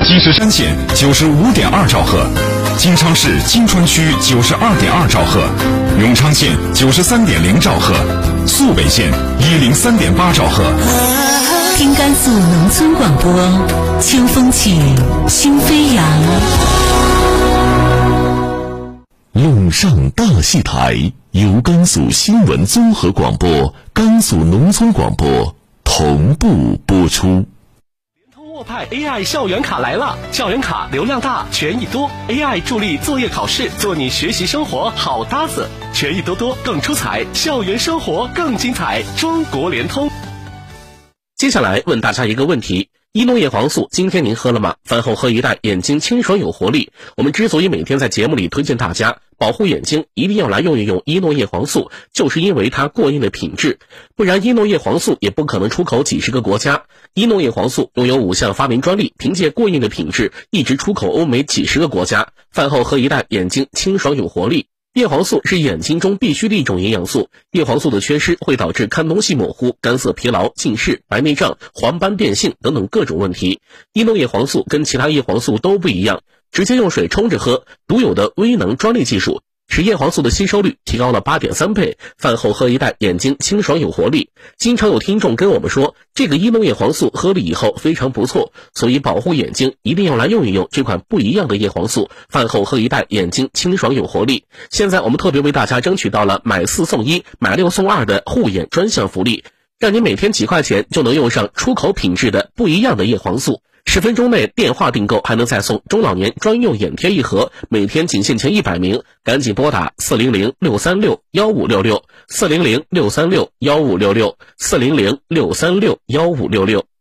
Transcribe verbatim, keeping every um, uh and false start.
积石山县九十五点二兆赫，金昌市金川区九十二点二兆赫，永昌县九十三点零兆赫，肃北县一零三点八兆赫。 听甘肃农村广播，秋风起，心飞扬。 陇上大戏台由甘肃新闻综合广播、甘肃农村广播同步播出。 沃派 A I 校园卡来了，校园卡流量大，权益多 ，A I 助力作业考试，做你学习生活好搭子，权益多多更出彩，校园生活更精彩。中国联通。接下来问大家一个问题：伊诺叶黄素今天您喝了吗？饭后喝一袋，眼睛清爽有活力。我们之所以每天在节目里推荐大家保护眼睛，一定要来用一用伊诺叶黄素，就是因为它过硬的品质，不然伊诺叶黄素也不可能出口几十个国家。伊诺叶黄素拥有五项发明专利，凭借过硬的品质一直出口欧美几十个国家。饭后喝一袋，眼睛清爽有活力。叶黄素是眼睛中必须的一种营养素，叶黄素的缺失会导致看东西模糊、干涩疲劳、近视、白内障、黄斑变性等等各种问题。伊诺叶黄素跟其他叶黄素都不一样，直接用水冲着喝，独有的微能专利技术使叶黄素的吸收率提高了 八点三倍，饭后喝一袋，眼睛清爽有活力。经常有听众跟我们说，这个伊诺叶黄素喝了以后非常不错，所以保护眼睛一定要来用一用这款不一样的叶黄素，饭后喝一袋，眼睛清爽有活力。现在我们特别为大家争取到了买四送一、买六送二的护眼专项福利，让你每天几块钱就能用上出口品质的不一样的叶黄素。十分钟内电话订购还能再送中老年专用眼贴一盒，每天仅限前一百名，赶紧拨打四零零六三六幺五六六四零零六三六幺五六六四零零六三六幺五六六。